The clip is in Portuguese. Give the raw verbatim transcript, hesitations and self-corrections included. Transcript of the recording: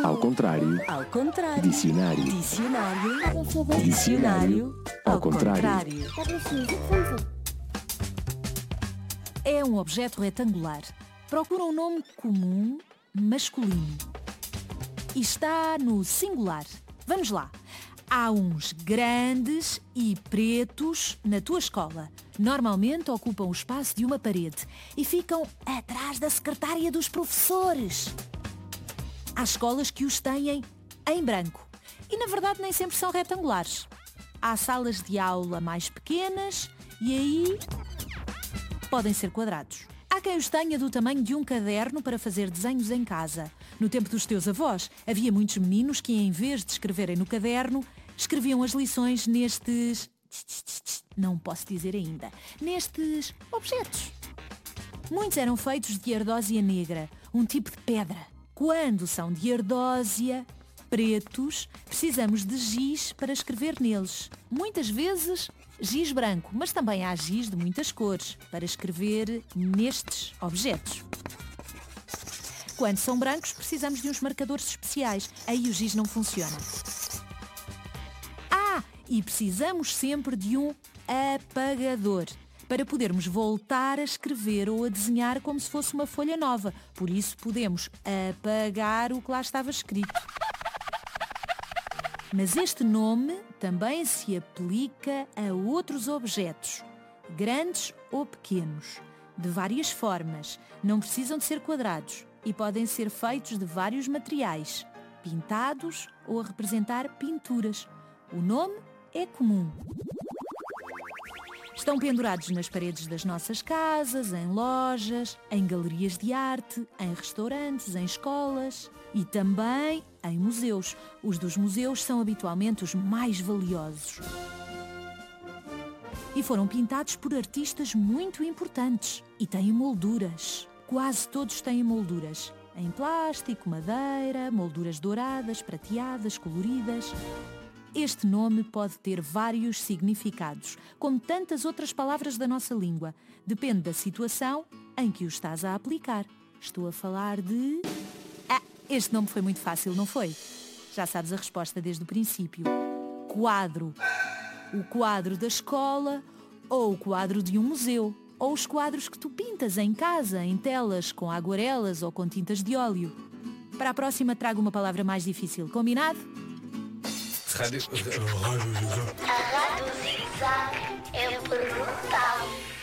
Ao contrário. Ao contrário. Dicionário. Dicionário. Dicionário. Ao contrário. É um objeto retangular. Procura um nome comum, masculino. E está no singular. Vamos lá. Há uns grandes e pretos na tua escola. Normalmente ocupam o espaço de uma parede e ficam atrás da secretária dos professores. Há escolas que os têm em branco e, na verdade, nem sempre são retangulares. Há salas de aula mais pequenas e aí podem ser quadrados. Há quem os tenha do tamanho de um caderno para fazer desenhos em casa. No tempo dos teus avós, havia muitos meninos que, em vez de escreverem no caderno, escreviam as lições nestes... Não posso dizer ainda. Nestes objetos. Muitos eram feitos de ardósia negra, um tipo de pedra. Quando são de ardósia pretos, precisamos de giz para escrever neles. Muitas vezes giz branco, mas também há giz de muitas cores para escrever nestes objetos. Quando são brancos, precisamos de uns marcadores especiais. Aí o giz não funciona. Ah, e precisamos sempre de um apagador para podermos voltar a escrever ou a desenhar como se fosse uma folha nova. Por isso podemos apagar o que lá estava escrito. Mas este nome também se aplica a outros objetos, grandes ou pequenos, de várias formas. Não precisam de ser quadrados e podem ser feitos de vários materiais, pintados ou a representar pinturas. O nome é comum. Estão pendurados nas paredes das nossas casas, em lojas, em galerias de arte, em restaurantes, em escolas e também em museus. Os dos museus são habitualmente os mais valiosos. E foram pintados por artistas muito importantes e têm molduras. Quase todos têm molduras. Em plástico, madeira, molduras douradas, prateadas, coloridas. Este nome pode ter vários significados, como tantas outras palavras da nossa língua. Depende da situação em que o estás a aplicar. Estou a falar de... Ah, este nome foi muito fácil, não foi? Já sabes a resposta desde o princípio. Quadro. O quadro da escola ou o quadro de um museu. Ou os quadros que tu pintas em casa, em telas, com aguarelas ou com tintas de óleo. Para a próxima trago uma palavra mais difícil. Combinado? Rádio... A Rádio Zig Zag.